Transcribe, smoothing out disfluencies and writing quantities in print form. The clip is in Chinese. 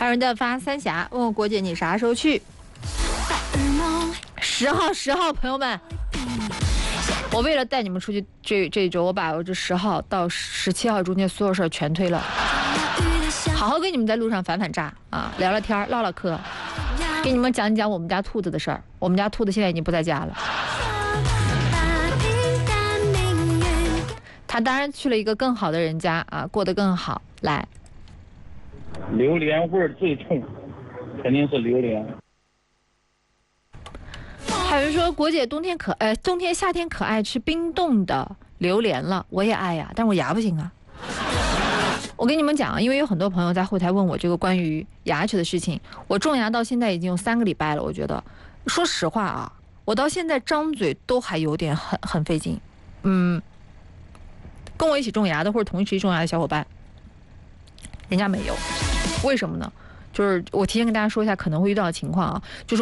有人在发三峡，问我国姐你啥时候去？10号，朋友们，我为了带你们出去这一周，我把我这10号到17号中间所有事儿全推了，好好跟你们在路上反诈啊，聊聊天唠唠嗑，给你们讲一讲我们家兔子的事儿。我们家兔子现在已经不在家了，他当然去了一个更好的人家啊，过得更好。来， 榴莲味儿最冲，肯定是榴莲。 还有人说国姐夏天可爱吃冰冻的榴莲了，我也爱呀，但是我牙不行啊。我跟你们讲，因为有很多朋友在后台问我这个关于牙齿的事情，我种牙到现在已经有3个礼拜了，我觉得，说实话啊，我到现在张嘴都还有点很费劲。跟我一起种牙的或者同一时期种牙的小伙伴，人家没有，为什么呢？就是我提前跟大家说一下可能会遇到的情况啊，就是